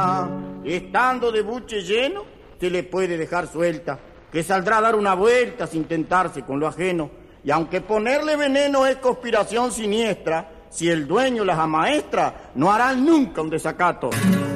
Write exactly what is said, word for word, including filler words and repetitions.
Estando de buche lleno, se le puede dejar suelta, que saldrá a dar una vuelta sin tentarse con lo ajeno. Y aunque ponerle veneno es conspiración siniestra, si el dueño las amaestra, no harán nunca un desacato.